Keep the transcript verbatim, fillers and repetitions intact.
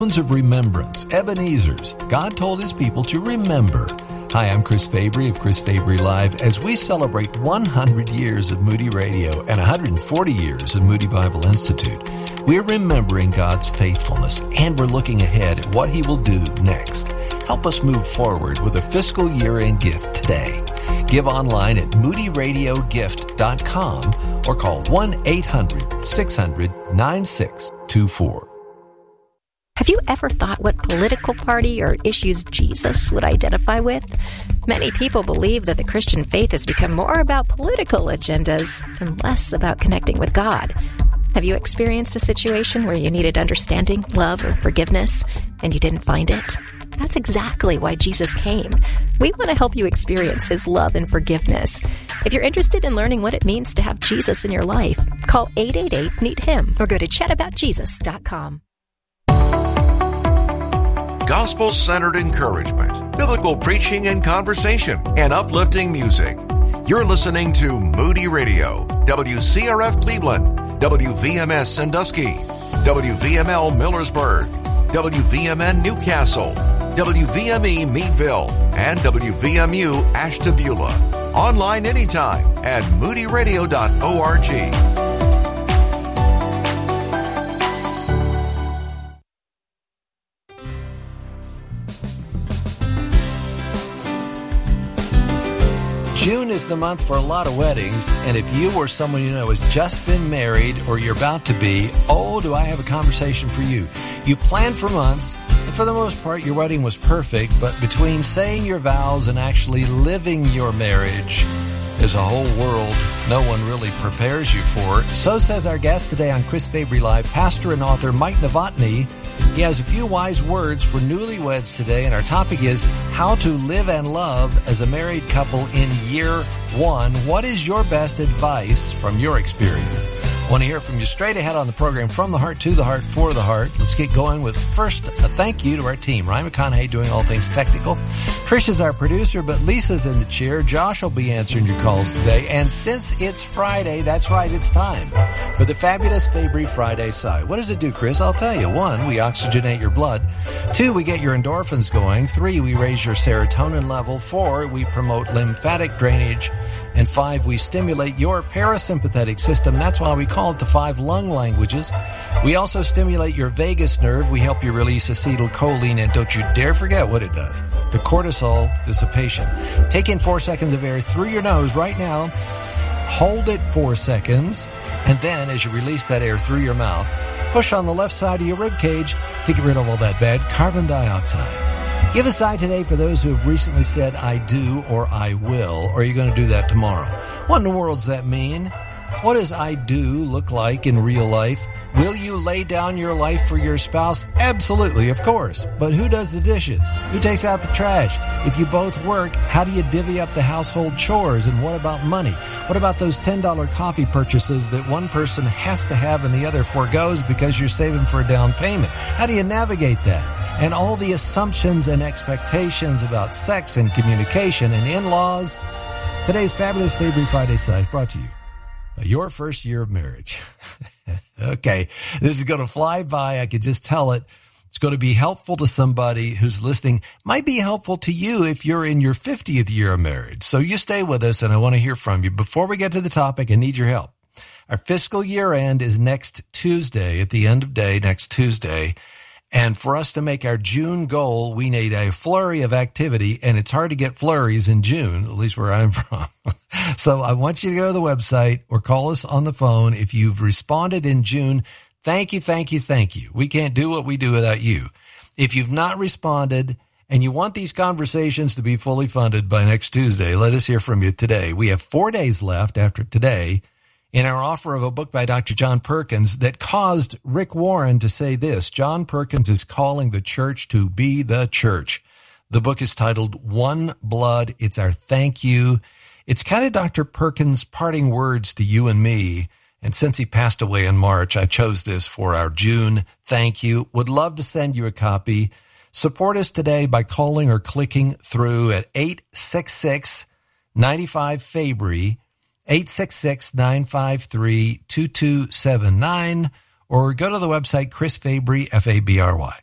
Of remembrance, Ebenezer's. God told his people to remember. Hi, I'm Chris Fabry of Chris Fabry Live. As we celebrate one hundred years of Moody Radio and one hundred forty years of Moody Bible Institute, we're remembering God's faithfulness and we're looking ahead at what he will do next. Help us move forward with a fiscal year-end gift today. Give online at moody radio gift dot com or call one eight hundred six hundred nine six two four. Have you ever thought what political party or issues Jesus would identify with? Many people believe that the Christian faith has become more about political agendas and less about connecting with God. Have you experienced a situation where you needed understanding, love, or forgiveness, and you didn't find it? That's exactly why Jesus came. We want to help you experience his love and forgiveness. If you're interested in learning what it means to have Jesus in your life, call eight eight eight, meet him or go to chat about jesus dot com. Gospel-centered encouragement, biblical preaching and conversation, and uplifting music. You're listening to Moody Radio, W C R F Cleveland, W V M S Sandusky, W V M L Millersburg, W V M N Newcastle, W V M E Meadville, and W V M U Ashtabula. Online anytime at moody radio dot org. June is the month for a lot of weddings, and if you or someone you know has just been married or you're about to be, oh, do I have a conversation for you. You planned for months, and for the most part, your wedding was perfect, but between saying your vows and actually living your marriage, there's a whole world no one really prepares you for. So says our guest today on Chris Fabry Live, pastor and author Mike Novotny. He has a few wise words for newlyweds today, and our topic is how to live and love as a married couple in year one. What is your best advice from your experience? I want to hear from you straight ahead on the program, From the Heart, to the Heart, for the Heart. Let's get going with first a thank you to our team. Ryan McConaughey doing all things technical. Trish is our producer, but Lisa's in the chair. Josh will be answering your calls today. And since it's Friday, that's right, it's time for the fabulous Fabry Friday Sigh. What does it do, Chris? I'll tell you. One, we oxygenate your blood. Two, we get your endorphins going. Three, we raise your serotonin level. Four, we promote lymphatic drainage. And five, we stimulate your parasympathetic system. That's why we call it the five lung languages. We also stimulate your vagus nerve. We help you release acetylcholine, and don't you dare forget what it does, the cortisol dissipation. Take in four seconds of air through your nose right now. Hold it four seconds. And then as you release that air through your mouth, push on the left side of your rib cage to get rid of all that bad carbon dioxide. Give a sigh today for those who have recently said, I do or I will, or are you going to do that tomorrow? What in the world does that mean? What does I do look like in real life? Will you lay down your life for your spouse? Absolutely, of course. But who does the dishes? Who takes out the trash? If you both work, how do you divvy up the household chores? And what about money? What about those ten dollars coffee purchases that one person has to have and the other forgoes because you're saving for a down payment? How do you navigate that? And all the assumptions and expectations about sex and communication and in-laws. Today's fabulous Fabry Friday Sigh brought to you by your first year of marriage. Okay, this is going to fly by. I could just tell it. It's going to be helpful to somebody who's listening. Might be helpful to you if you're in your fiftieth year of marriage. So you stay with us, and I want to hear from you. Before we get to the topic, I need your help. Our fiscal year end is next Tuesday, at the end of day, next Tuesday. And for us to make our June goal, we need a flurry of activity, and it's hard to get flurries in June, at least where I'm from. So I want you to go to the website or call us on the phone. If you've responded in June, thank you, thank you, thank you. We can't do what we do without you. If you've not responded and you want these conversations to be fully funded by next Tuesday, let us hear from you today. We have four days left after today in our offer of a book by Doctor John Perkins that caused Rick Warren to say this. John Perkins is calling the church to be the church. The book is titled One Blood. It's our thank you. It's kind of Doctor Perkins' parting words to you and me. And since he passed away in March, I chose this for our June thank you. Would love to send you a copy. Support us today by calling or clicking through at eight six six, nine five, Fabry, eight six six, nine five three, two two seven nine, or go to the website Chris Fabry, F A B R Y.